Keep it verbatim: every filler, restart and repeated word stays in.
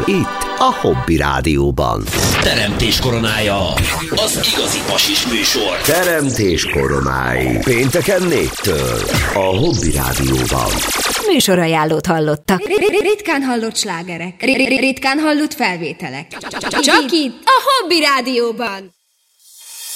itt a Hobby Rádióban. Teremtés koronája, az igazi pasis műsor. Teremtés koronái. Pénteken négytől a Hobby Rádióban. Műsorajánlót hallottak. Ritkán hallott slágerek. Ritkán hallott felvételek. Csak itt a Hobby Rádióban.